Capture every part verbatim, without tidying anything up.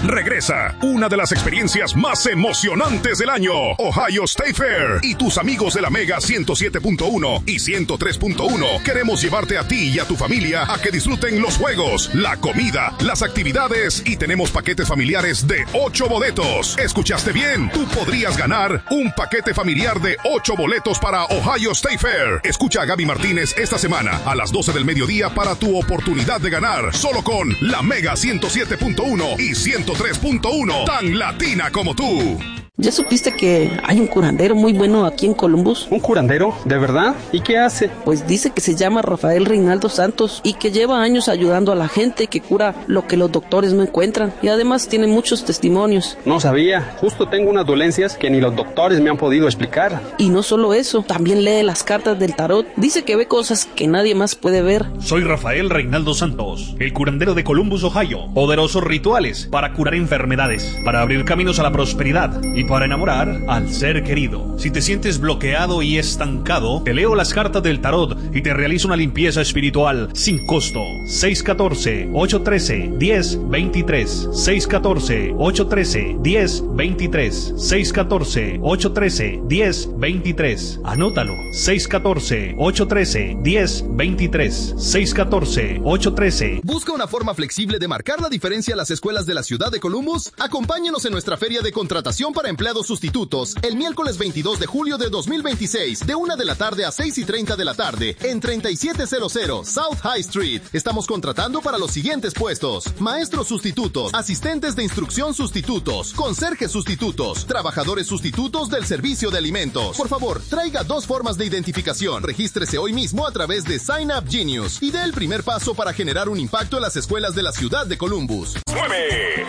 Regresa una de las experiencias más emocionantes del año, Ohio State Fair, y tus amigos de la Mega ciento siete punto uno y ciento tres punto uno queremos llevarte a ti y a tu familia a que disfruten los juegos, la comida, las actividades, y tenemos paquetes familiares de ocho boletos. ¿Escuchaste bien? Tú podrías ganar un paquete familiar de ocho boletos para Ohio State Fair. Escucha a Gaby Martínez esta semana a las doce del mediodía para tu oportunidad de ganar, solo con la Mega ciento siete punto uno y ciento tres punto uno, tan latina como tú. ¿Ya supiste que hay un curandero muy bueno aquí en Columbus? ¿Un curandero? ¿De verdad? ¿Y qué hace? Pues dice que se llama Rafael Reinaldo Santos y que lleva años ayudando a la gente, que cura lo que los doctores no encuentran, y además tiene muchos testimonios. No sabía, justo tengo unas dolencias que ni los doctores me han podido explicar. Y no solo eso, también lee las cartas del tarot. Dice que ve cosas que nadie más puede ver. Soy Rafael Reinaldo Santos, el curandero de Columbus, Ohio. Poderosos rituales para curar enfermedades, para abrir caminos a la prosperidad y para enamorar al ser querido. Si te sientes bloqueado y estancado, te leo las cartas del tarot y te realizo una limpieza espiritual sin costo. seis uno cuatro, ocho uno tres, uno cero dos tres. seis uno cuatro, ocho uno tres, uno cero dos tres. seis uno cuatro, ocho uno tres, uno cero dos tres. Anótalo. seis uno cuatro, ocho uno tres, uno cero dos tres. seis uno cuatro, ocho uno tres. ¿Busca una forma flexible de marcar la diferencia a las escuelas de la ciudad de Columbus? Acompáñenos en nuestra feria de contratación para empleados sustitutos el miércoles veintidós de julio de dos mil veintiséis, de una de la tarde a seis y treinta de la tarde, en treinta y siete cero cero South High Street. Estamos contratando para los siguientes puestos: maestros sustitutos, asistentes de instrucción sustitutos, conserjes sustitutos, trabajadores sustitutos del servicio de alimentos. Por favor, traiga dos formas de identificación. Regístrese hoy mismo a través de Sign Up Genius y dé el primer paso para generar un impacto en las escuelas de la ciudad de Columbus. ¡Nueve!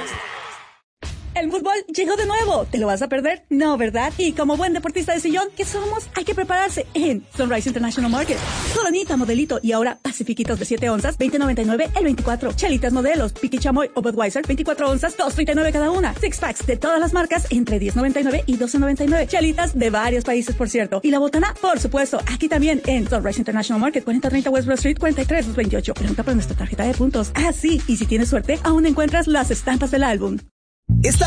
El fútbol llegó de nuevo. ¿Te lo vas a perder? No, ¿verdad? Y como buen deportista de sillón que somos, hay que prepararse en Sunrise International Market. Solanita, modelito y ahora pacifiquitos de siete onzas, veinte noventa y nueve el veinticuatro. Chelitas modelos, Piqui Chamoy o Budweiser, veinticuatro onzas, dos treinta y nueve cada una. Six packs de todas las marcas entre diez noventa y nueve y doce noventa y nueve. Chelitas de varios países, por cierto. Y la botana, por supuesto, aquí también en Sunrise International Market, cuarenta treinta West Broad Street, cuarenta y tres veintiocho. Pregunta por nuestra tarjeta de puntos. Ah, sí, y si tienes suerte, aún encuentras las estampas del álbum.